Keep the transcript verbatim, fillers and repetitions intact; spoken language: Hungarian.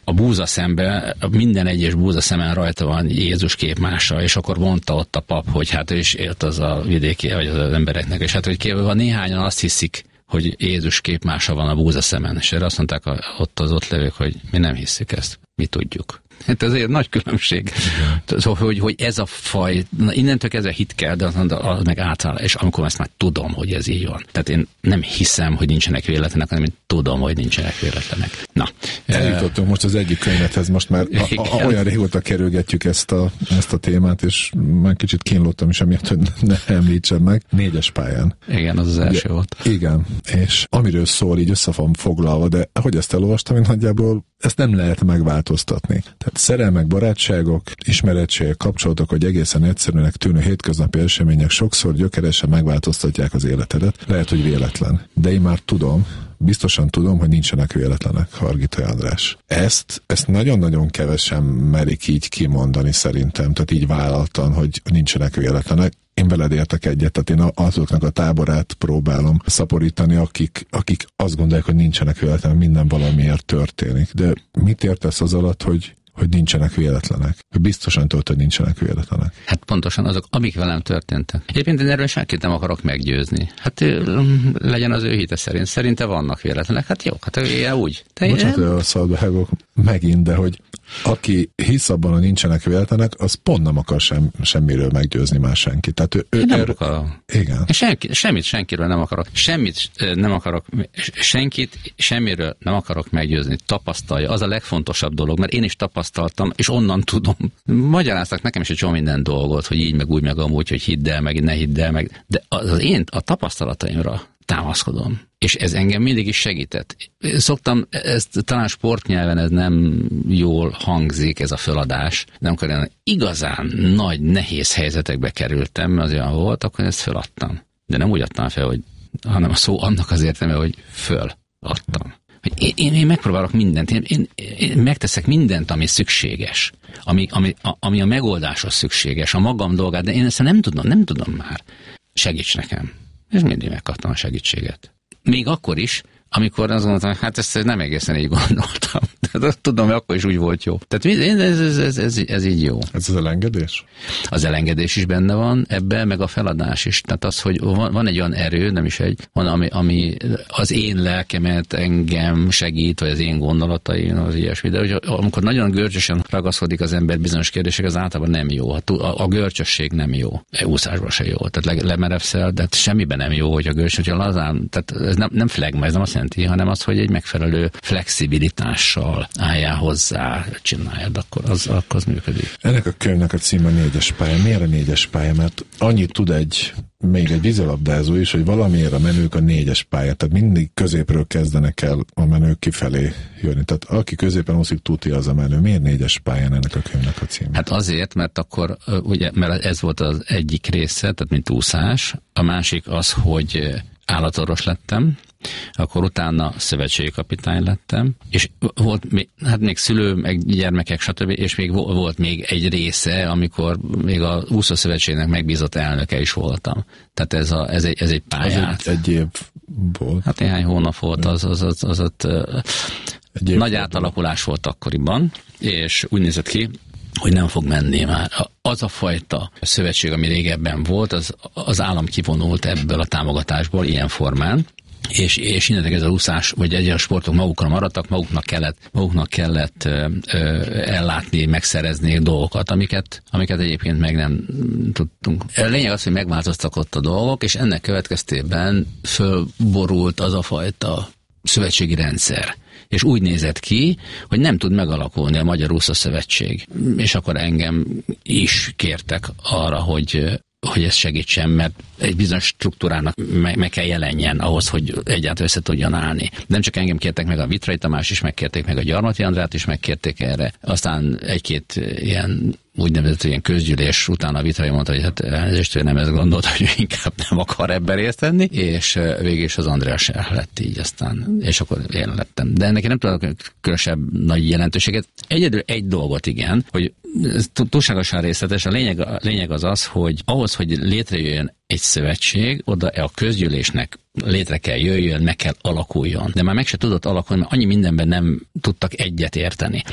a búzaszembe, minden egyes búzaszemen rajta van Jézus képmása, és akkor mondta ott a pap, hogy hát ő is élt az a vidéki, vagy az embereknek, és hát hogy van néhányan azt hiszik, hogy Jézus képmása van a búzaszemen, és erre azt mondták a, ott az ott levők, hogy mi nem hisszük ezt, mi tudjuk. Hát ezért nagy különbség. Szóval, hogy, hogy ez a faj, na, innentől kezdve hit kell, de az, az meg általán, és amikor ezt már tudom, hogy ez így van. Tehát én nem hiszem, hogy nincsenek véletlenek, hanem én tudom, hogy nincsenek véletlenek. Na. Eljutottunk most az egyik könyvethez, most már a, a, olyan régóta kerülgetjük ezt a, ezt a témát, és már kicsit kínlottam is, amiatt, hogy ne említsem meg. Négyes pályán. Igen, az az első Ugye, volt. Igen, és amiről szól, így össze van foglalva, de ahogy ezt elolvastam, én nagyjából ezt nem lehet megváltoztatni. Tehát szerelmek, barátságok, ismeretségek, kapcsolatok, hogy egészen egyszerűnek tűnő hétköznapi események sokszor gyökeresen megváltoztatják az életedet. Lehet, hogy véletlen. De én már tudom, biztosan tudom, hogy nincsenek véletlenek, Hargitai András. Ezt, ezt nagyon-nagyon kevesen merik így kimondani szerintem, tehát így vállaltan, hogy nincsenek véletlenek. Én veled értek egyet, tehát én azoknak a táborát próbálom szaporítani, akik, akik azt gondolják, hogy nincsenek véletlenek, minden valamiért történik. De mit értesz az alatt, hogy hogy nincsenek véletlenek. Biztosan tudod, hogy nincsenek véletlenek. Hát pontosan azok, amik velem történtek. Egyébként én erről senkit nem akarok meggyőzni. Hát legyen az ő hite szerint. Szerinte vannak véletlenek. Hát jó, hát ilyen úgy. Te Bocsánat, hogy a szabadvágok megint, de hogy aki hisz abban, hogy nincsenek véletlenek, az pont nem akar sem, semmiről meggyőzni már senkit. Tehát ő, ő nem er... akar. Igen. Senki, semmit senkiről nem akarok. Semmit nem akarok, senkit semmiről nem akarok meggyőzni. Tapasztalja. Az a legfontosabb dolog, mert én is tapasztaltam, és onnan tudom. Magyaráztak nekem is egy csomó minden dolgot, hogy így, meg úgy, meg amúgy, hogy hidd el, meg ne hidd el, meg. De az, az én a tapasztalataimra támaszkodom. És ez engem mindig is segített. Szoktam, ezt talán sportnyelven ez nem jól hangzik, ez a feladás, de amikor én igazán nagy, nehéz helyzetekbe kerültem, az olyan volt, akkor ezt feladtam. De nem úgy adtam fel, hogy, hanem a szó annak az értelme, hogy föladtam. Én, én, én megpróbálok mindent, én, én, én megteszek mindent, ami szükséges, ami, ami, a, ami a megoldáshoz szükséges, a magam dolgát, de én ezt nem tudom, nem tudom már. Segíts nekem. És mindig megkaptam a segítséget. Még akkor is, amikor azt gondoltam, hogy hát ezt nem egészen így gondoltam. Tehát tudom, hogy akkor is úgy volt jó. Tehát ez, ez, ez, ez, ez így jó. Ez az elengedés? Az elengedés is benne van ebben, meg a feladás is. Tehát az, hogy van, van egy olyan erő, nem is egy, van, ami, ami az én lelkemet engem segít, vagy az én gondolataim, az ilyesmi. De hogy amikor nagyon görcsösen ragaszkodik az ember bizonyos kérdések, az általában nem jó. A, a görcsösség nem jó. Úszásban se jó. Tehát le, lemerevszel, de semmiben nem jó, hogy a görcsös, hogyha lazán, tehát ez nem, nem flegma, ez nem azt jelenti, hanem az, hogy egy megfelelő flexibilitással álljál hozzá, csináljad, akkor az, akkor az működik. Ennek a könyvnek a címe négyes pálya. Miért a négyes pálya? Mert annyit tud egy, még egy vízilabdázó is, hogy valamiért a menők a négyes pálya. Tehát mindig középről kezdenek el a menők kifelé jönni. Tehát aki középen úszik, tuti az a menő. Miért négyes pályán ennek a könyvnek a címe? Hát azért, mert akkor, ugye, mert ez volt az egyik része, tehát mint úszás. A másik az, hogy állatorvos lettem, akkor utána szövetségi kapitány lettem, és volt még, hát még szülő, meg gyermekek, stb., és még volt még egy része, amikor még a úszószövetségnek megbízott elnöke is voltam. Tehát ez, a, ez, egy, ez egy pályát. Az egy, egy év volt. Hát néhány hónap volt, az, az, az, az ott nagy volt átalakulás volt akkoriban, és úgy nézett ki, hogy nem fog menni már. Az a fajta szövetség, ami régebben volt, az, az állam kivonult ebből a támogatásból ilyen formán, és, és innentől ez a úszás, vagy egyes sportok magukra maradtak, maguknak kellett, maguknak kellett ö, ö, ellátni, megszerezni dolgokat, amiket, amiket egyébként meg nem tudtunk. A lényeg az, hogy megváltoztak ott a dolgok, és ennek következtében fölborult az a fajta szövetségi rendszer. És úgy nézett ki, hogy nem tud megalakulni a Magyar Úszószövetség. És akkor engem is kértek arra, hogy, hogy ezt segítsen, mert egy bizonyos struktúrának meg, meg kell jelenjen ahhoz, hogy egyáltalán össze tudjon állni. Nem csak engem kértek meg, a Vitrai Tamás is megkérték, meg a Gyarmati Andrát is megkérték erre. Aztán egy-két ilyen úgynevezett ilyen közgyűlés után a Vitrai mondta, hogy hát elnézést, ő nem ezt gondolta, hogy inkább nem akar ebben részt venni, és végül is az András se lett így aztán, és akkor én lettem. De ennek nem tudok különösebb nagy jelentőséget. Egyedül egy dolgot igen, hogy túlságosan részletes, a lényeg, a lényeg az az, hogy ahhoz, hogy létrejöjjön egy szövetség, oda a közgyűlésnek létre kell jöjjön, meg kell alakuljon. De már meg se tudott alakulni, mert annyi mindenben nem tudtak egyet érteni.